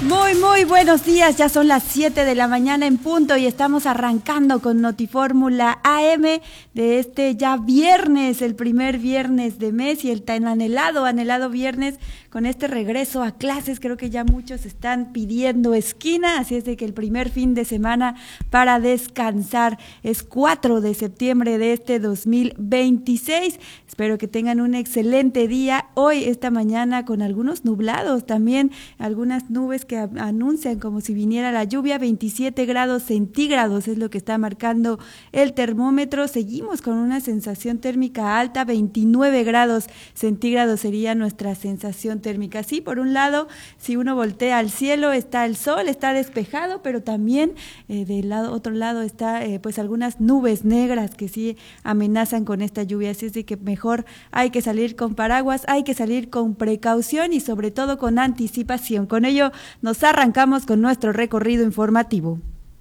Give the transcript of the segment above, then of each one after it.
Muy buenos días, ya son las 7 de la mañana en punto y estamos arrancando con Notifórmula AM de este ya viernes, el primer viernes de mes y el tan anhelado viernes con este regreso a clases. Creo que ya muchos están pidiendo esquina, así es de que el primer fin de semana para descansar es 4 de septiembre de este 2026. Espero que tengan un excelente día hoy, esta mañana, con algunos nublados, también algunas nubes que anuncian como si viniera la lluvia. 27 grados centígrados es lo que está marcando el termómetro. Seguimos con una sensación térmica alta, 29 grados centígrados sería nuestra sensación térmica. Sí, por un lado, si uno voltea al cielo, está el sol, está despejado, pero también otro lado está pues algunas nubes negras que sí amenazan con esta lluvia. Así es de que mejor hay que salir con paraguas, hay que salir con precaución y sobre todo con anticipación. Con ello nos arrancamos con nuestro recorrido informativo.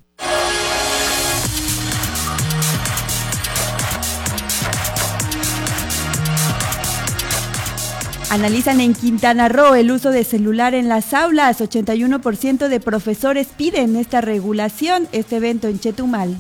Analizan en Quintana Roo el uso de celular en las aulas. 81% de profesores piden esta regulación. Este evento en Chetumal.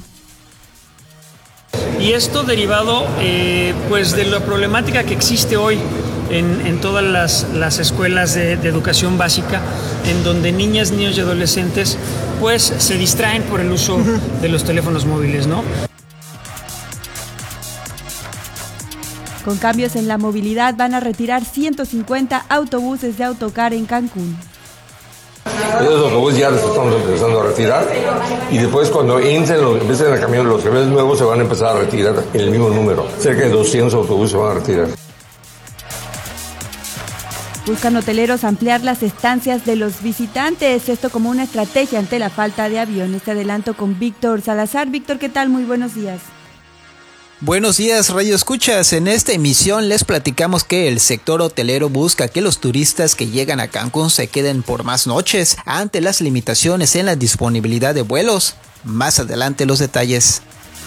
Y esto derivado pues de la problemática que existe hoy en todas las escuelas de educación básica, en donde niñas, niños y adolescentes pues se distraen por el uso de los teléfonos móviles, ¿no? Con cambios en la movilidad van a retirar 150 autobuses de Autocar en Cancún. Esos autobuses ya los estamos empezando a retirar y después cuando empiecen a camiones, los camiones nuevos se van a empezar a retirar en el mismo número. Cerca de 200 autobuses se van a retirar. Buscan hoteleros ampliar las estancias de los visitantes, esto como una estrategia ante la falta de aviones. Te adelanto con Víctor Salazar. Víctor, ¿qué tal? Muy buenos días. Buenos días, Radio Escuchas. En esta emisión les platicamos que el sector hotelero busca que los turistas que llegan a Cancún se queden por más noches ante las limitaciones en la disponibilidad de vuelos. Más adelante los detalles.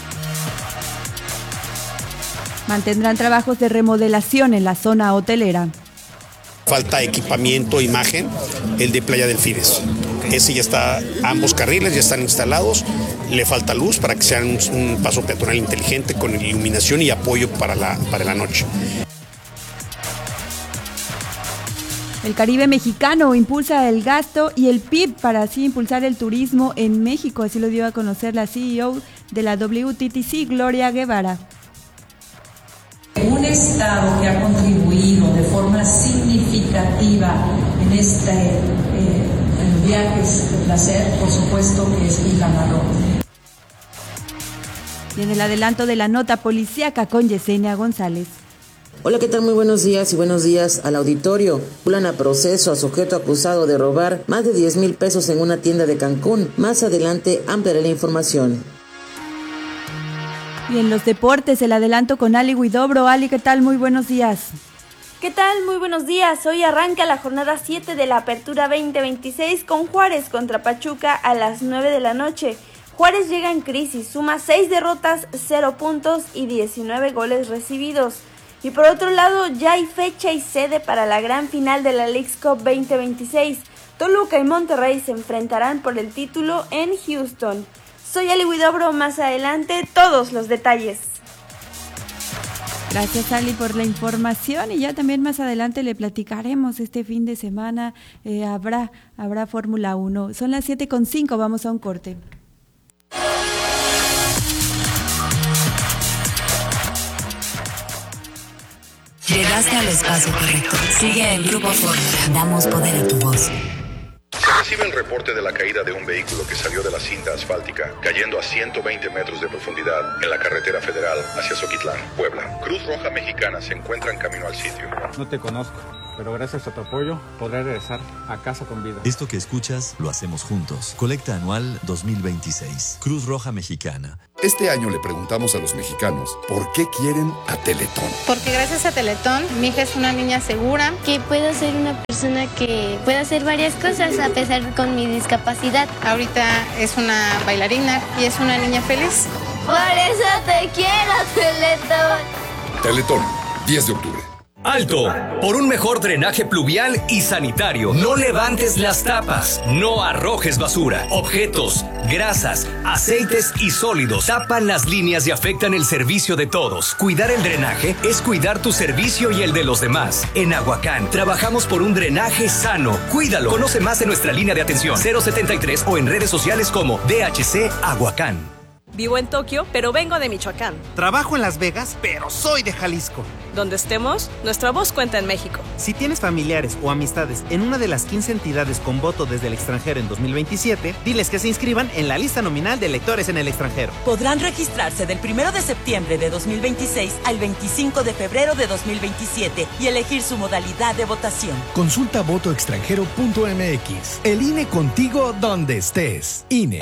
Mantendrán trabajos de remodelación en la zona hotelera. Falta equipamiento, imagen, el de Playa Delfines. Ese ya está, ambos carriles ya están instalados, le falta luz para que sea un paso peatonal inteligente con iluminación y apoyo para la noche. El Caribe mexicano impulsa el gasto y el PIB para así impulsar el turismo en México, así lo dio a conocer la CEO de la WTTC, Gloria Guevara. Un estado que ha contribuido de forma significativa en los viajes de placer, por supuesto que es Quintana Roo. Y en el adelanto de la nota policíaca con Yesenia González. Hola, ¿qué tal? Muy buenos días y buenos días al auditorio. Vinculan a proceso a sujeto acusado de robar más de 10,000 pesos en una tienda de Cancún. Más adelante ampliaré la información. Y en los deportes, el adelanto con Ali Huidobro. Ali, ¿qué tal? Muy buenos días. ¿Qué tal? Muy buenos días. Hoy arranca la jornada 7 de la Apertura 2026 con Juárez contra Pachuca a las 9 de la noche. Juárez llega en crisis, suma 6 derrotas, 0 puntos y 19 goles recibidos. Y por otro lado, ya hay fecha y sede para la gran final de la Leagues Cup 2026. Toluca y Monterrey se enfrentarán por el título en Houston. Soy Ali Huidobro, más adelante todos los detalles. Gracias, Ali, por la información y ya también más adelante le platicaremos este fin de semana. Habrá Fórmula 1. Son las 7:05, vamos a un corte. Llegaste al espacio correcto. Sigue el Grupo Fórmula. Damos poder a tu voz. Se recibe el reporte de la caída de un vehículo que salió de la cinta asfáltica, cayendo a 120 metros de profundidad en la carretera federal hacia Zoquitlán, Puebla. Cruz Roja Mexicana se encuentra en camino al sitio. No te conozco, pero gracias a tu apoyo podré regresar a casa con vida. Esto que escuchas lo hacemos juntos. Colecta Anual 2026. Cruz Roja Mexicana. Este año le preguntamos a los mexicanos por qué quieren a Teletón. Porque gracias a Teletón, mi hija es una niña segura. Que puedo ser una persona que pueda hacer varias cosas a pesar con mi discapacidad. Ahorita es una bailarina y es una niña feliz. Por eso te quiero, Teletón. Teletón, 10 de octubre. ¡Alto! Por un mejor drenaje pluvial y sanitario. No levantes las tapas. No arrojes basura. Objetos, grasas, aceites y sólidos tapan las líneas y afectan el servicio de todos. Cuidar el drenaje es cuidar tu servicio y el de los demás. En Aguacán, trabajamos por un drenaje sano. Cuídalo. Conoce más en nuestra línea de atención 073 o en redes sociales como DHC Aguacán. Vivo en Tokio, pero vengo de Michoacán. Trabajo en Las Vegas, pero soy de Jalisco. Donde estemos, nuestra voz cuenta en México. Si tienes familiares o amistades en una de las 15 entidades con voto desde el extranjero en 2027, diles que se inscriban en la lista nominal de electores en el extranjero. Podrán registrarse del 1 de septiembre de 2026 al 25 de febrero de 2027 y elegir su modalidad de votación. Consulta votoextranjero.mx. El INE contigo donde estés. INE.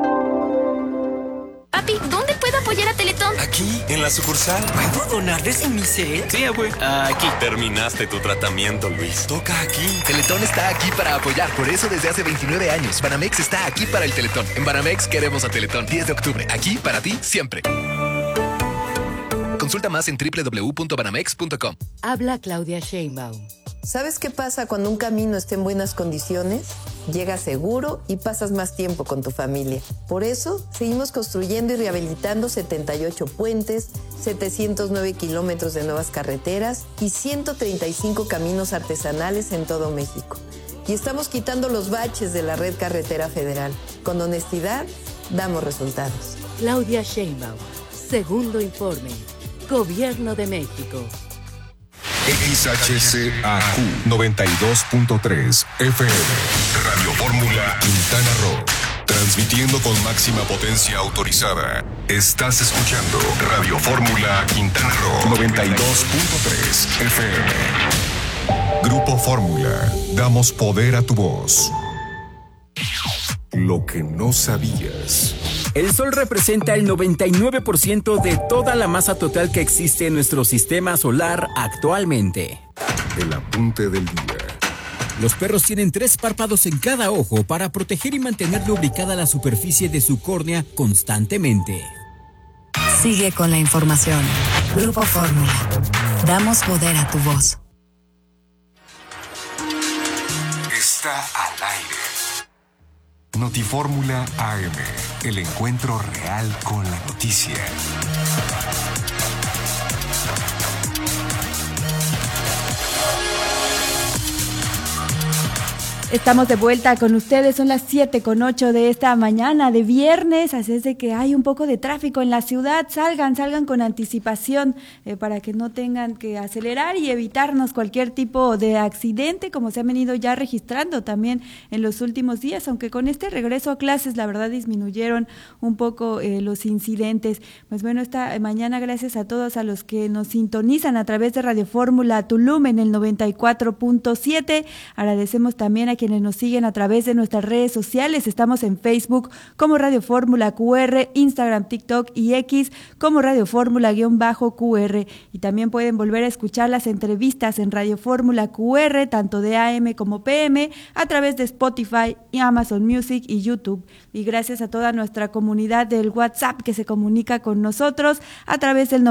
Papi, ¿dónde puedo apoyar a Teletón? Aquí, en la sucursal. ¿Puedo donar desde mi cel? Sí, abue. Aquí. Terminaste tu tratamiento, Luis. Toca aquí. Teletón está aquí para apoyar. Por eso desde hace 29 años. Banamex está aquí para el Teletón. En Banamex queremos a Teletón. 10 de octubre. Aquí para ti, siempre. Consulta más en www.banamex.com. Habla Claudia Sheinbaum. ¿Sabes qué pasa cuando un camino está en buenas condiciones? Llegas seguro y pasas más tiempo con tu familia. Por eso, seguimos construyendo y rehabilitando 78 puentes, 709 kilómetros de nuevas carreteras y 135 caminos artesanales en todo México. Y estamos quitando los baches de la red carretera federal. Con honestidad, damos resultados. Claudia Sheinbaum. Segundo informe. Gobierno de México. XHCAQ 92.3 FM Radio Fórmula Quintana Roo. Transmitiendo con máxima potencia autorizada. Estás escuchando Radio Fórmula Quintana Roo 92.3 FM. Grupo Fórmula. Damos poder a tu voz. Lo que no sabías. El Sol representa el 99% de toda la masa total que existe en nuestro sistema solar actualmente. El apunte del día. Los perros tienen 3 párpados en cada ojo para proteger y mantener lubricada la superficie de su córnea constantemente. Sigue con la información. Grupo Fórmula. Damos poder a tu voz. Está al aire. Notifórmula AM, el encuentro real con la noticia. Estamos de vuelta con ustedes, son las 7:08 de esta mañana de viernes, así es de que hay un poco de tráfico en la ciudad, salgan con anticipación para que no tengan que acelerar y evitarnos cualquier tipo de accidente como se ha venido ya registrando también en los últimos días, aunque con este regreso a clases la verdad disminuyeron un poco los incidentes. Pues bueno, esta mañana gracias a todos a los que nos sintonizan a través de Radio Fórmula Tulum en el 94.7, agradecemos también a quienes nos siguen a través de nuestras redes sociales. Estamos en Facebook como Radio Fórmula QR, Instagram, TikTok y X como Radio Fórmula-QR. Y también pueden volver a escuchar las entrevistas en Radio Fórmula QR, tanto de AM como PM, a través de Spotify, y Amazon Music y YouTube. Y gracias a toda nuestra comunidad del WhatsApp que se comunica con nosotros a través del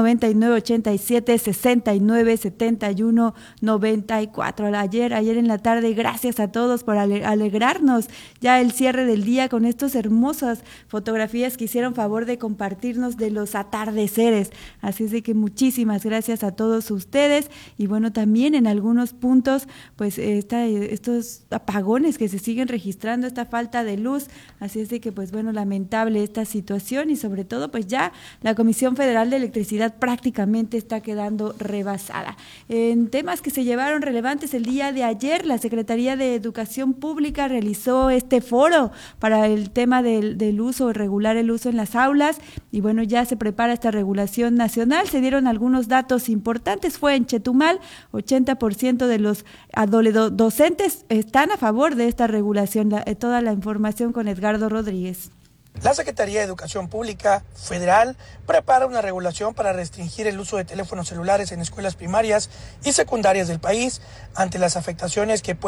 9987-6971-94. Ayer en la tarde, gracias a todos por alegrarnos ya el cierre del día con estas hermosas fotografías que hicieron favor de compartirnos de los atardeceres. Así es de que muchísimas gracias a todos ustedes. Y bueno, también en algunos puntos, pues estos apagones que se siguen registrando, esta falta de luz. Así es de que, pues bueno, lamentable esta situación y sobre todo, pues ya la Comisión Federal de Electricidad prácticamente está quedando rebasada. En temas que se llevaron relevantes el día de ayer, la Secretaría de Educación Pública realizó este foro para el tema del uso, regular el uso en las aulas, y bueno, ya se prepara esta regulación nacional. Se dieron algunos datos importantes. Fue en Chetumal, 80% de los docentes están a favor de esta regulación. Toda la información con Edgardo Rodríguez. La Secretaría de Educación Pública Federal prepara una regulación para restringir el uso de teléfonos celulares en escuelas primarias y secundarias del país ante las afectaciones que